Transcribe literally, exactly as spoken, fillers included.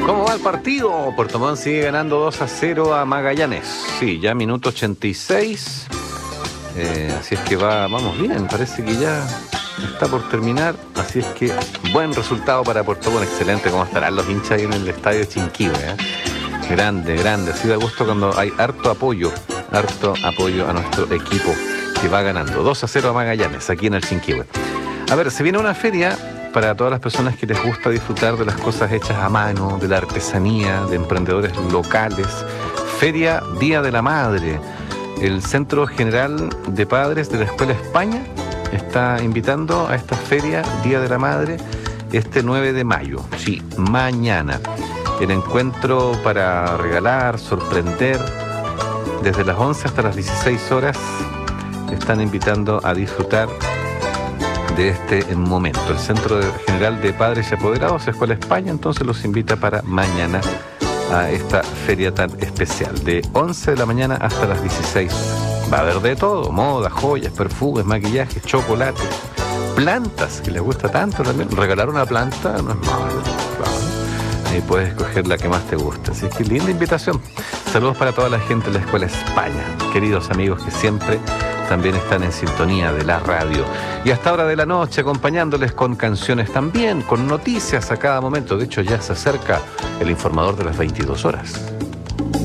¿Cómo va el partido? Puerto Montt sigue ganando dos a cero a Magallanes. Sí, ya minuto ochenta y seis. Eh, así es que va, vamos bien, parece que ya está por terminar. Así es que buen resultado para Puerto Montt. Excelente, cómo estarán los hinchas ahí en el estadio Chinquihue, ¿eh? Grande, grande. Así da gusto cuando hay harto apoyo, harto apoyo a nuestro equipo que va ganando. dos a cero a Magallanes, aquí en el Chinquihue. A ver, se viene una feria para todas las personas que les gusta disfrutar de las cosas hechas a mano, de la artesanía, de emprendedores locales. Feria Día de la Madre. El Centro General de Padres de la Escuela España está invitando a esta feria Día de la Madre este nueve de mayo. Sí, mañana. El encuentro para regalar, sorprender, desde las once hasta las dieciséis horas, están invitando a disfrutar de este momento. El Centro General de Padres y Apoderados, Escuela España, entonces los invita para mañana a esta feria tan especial, de once de la mañana hasta las dieciséis horas. Va a haber de todo: moda, joyas, perfumes, maquillaje, chocolate, plantas, que les gusta tanto también. Regalar una planta no es malo, claro. Ahí puedes escoger la que más te gusta. Así que linda invitación. Saludos para toda la gente de la Escuela España, queridos amigos que siempre también están en sintonía de la radio. Y hasta hora de la noche, acompañándoles con canciones también, con noticias a cada momento. De hecho, ya se acerca el informador de las veintidós horas.